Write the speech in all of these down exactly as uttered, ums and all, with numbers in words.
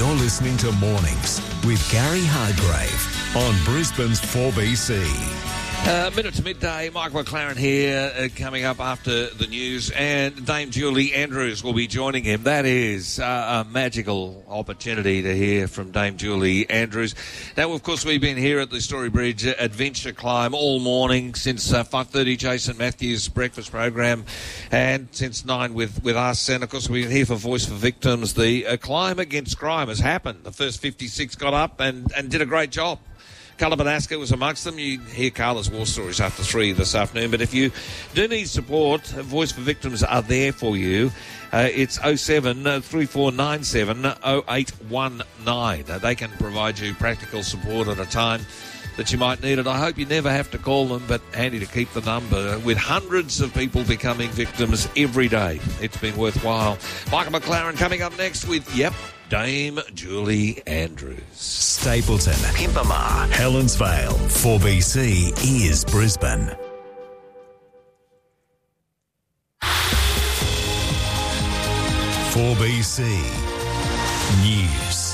You're listening to Mornings with Gary Hargrave on Brisbane's four B C. Uh, minute to midday, Michael McLaren here, uh, coming up after the news, and Dame Julie Andrews will be joining him. That is uh, a magical opportunity to hear from Dame Julie Andrews. Now, of course, we've been here at the Storybridge Adventure Climb all morning since uh, five thirty, Jason Matthews' breakfast program, and since nine with, with us. And, of course, we've been here for Voice for Victims. The uh, climb against crime has happened. The first fifty-six got up and, and did a great job. Carla Banaska was amongst them. You hear Carla's war stories after three this afternoon. But if you do need support, Voice for Victims are there for you. Uh, it's oh seven three four nine seven oh eight one nine. Uh, they can provide you practical support at a time that you might need it. I hope you never have to call them, but handy to keep the number. With hundreds of people becoming victims every day, it's been worthwhile. Michael McLaren coming up next with, yep, Dame Julie Andrews. Stapleton, Pimpama, Helensvale, four B C is Brisbane. four B C News.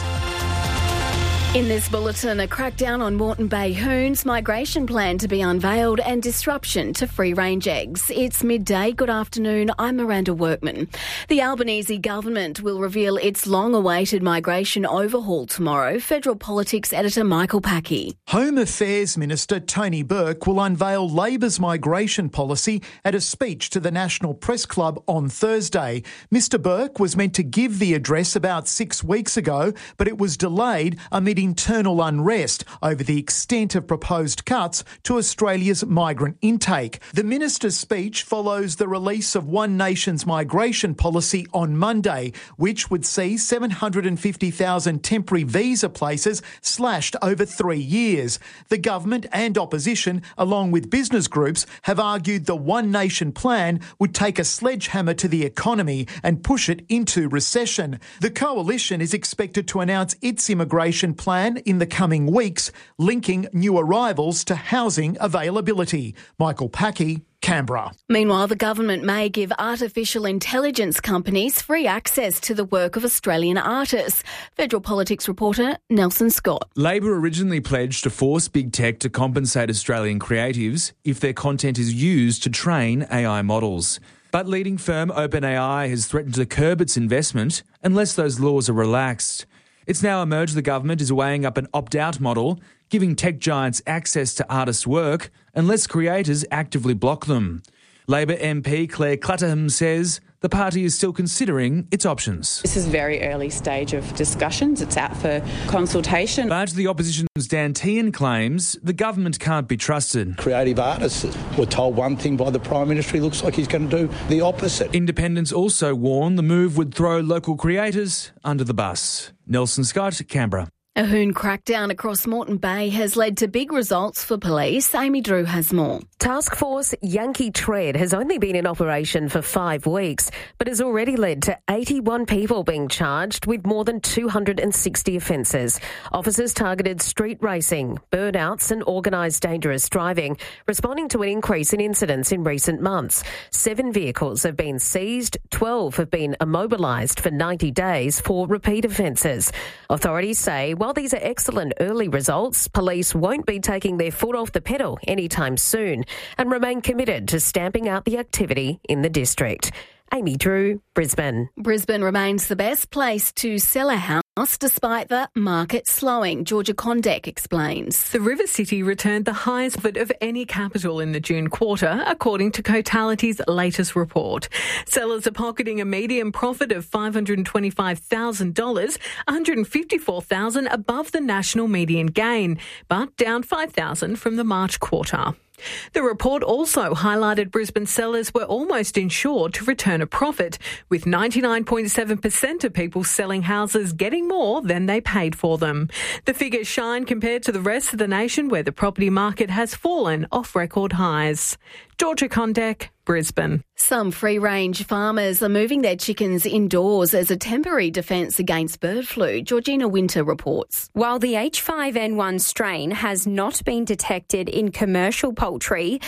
In this bulletin, a crackdown on Moreton Bay Hoons, migration plan to be unveiled and disruption to free-range eggs. It's midday. Good afternoon. I'm Miranda Workman. The Albanese government will reveal its long-awaited migration overhaul tomorrow. Federal Politics editor Michael Packey. Home Affairs Minister Tony Burke will unveil Labor's migration policy at a speech to the National Press Club on Thursday. Mister Burke was meant to give the address about six weeks ago, but it was delayed amid internal unrest over the extent of proposed cuts to Australia's migrant intake. The minister's speech follows the release of One Nation's migration policy on Monday, which would see seven hundred fifty thousand temporary visa places slashed over three years. The government and opposition, along with business groups, have argued the One Nation plan would take a sledgehammer to the economy and push it into recession. The coalition is expected to announce its immigration plan plan in the coming weeks, linking new arrivals to housing availability. Michael Packey, Canberra. Meanwhile, the government may give artificial intelligence companies free access to the work of Australian artists. Federal Politics reporter Nelson Scott. Labor originally pledged to force big tech to compensate Australian creatives if their content is used to train A I models. But leading firm OpenAI has threatened to curb its investment unless those laws are relaxed. It's now emerged the government is weighing up an opt-out model, giving tech giants access to artists' work unless creators actively block them. Labor M P Claire Clutterham says the party is still considering its options. This is very early stage of discussions. It's out for consultation. But the opposition's Dan Tehan claims the government can't be trusted. Creative artists were told one thing by the Prime Minister. He looks like he's going to do the opposite. Independents also warn the move would throw local creators under the bus. Nelson Scott, Canberra. A Hoon crackdown across Moreton Bay has led to big results for police. Amy Drew has more. Task Force Yankee Tread has only been in operation for five weeks, but has already led to eighty-one people being charged with more than two hundred sixty offences. Officers targeted street racing, burnouts and organised dangerous driving, responding to an increase in incidents in recent months. Seven vehicles have been seized, twelve have been immobilised for ninety days for repeat offences. Authorities say while these are excellent early results, police won't be taking their foot off the pedal anytime soon and remain committed to stamping out the activity in the district. Amy Drew, Brisbane. Brisbane remains the best place to sell a house despite the market slowing. Georgia Condek explains. The River City returned the highest profit of any capital in the June quarter, according to Cotality's latest report. Sellers are pocketing a median profit of five hundred twenty-five thousand dollars, one hundred fifty-four thousand dollars above the national median gain, but down five thousand dollars from the March quarter. The report also highlighted Brisbane sellers were almost insured to return a profit, with ninety-nine point seven percent of people selling houses getting more than they paid for them. The figures shine compared to the rest of the nation, where the property market has fallen off record highs. Georgia Condek, Brisbane. Some free-range farmers are moving their chickens indoors as a temporary defence against bird flu. Georgina Winter reports. While the H five N one strain has not been detected in commercial poultry,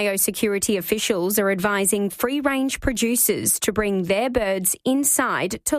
biosecurity officials are advising free-range producers to bring their birds inside to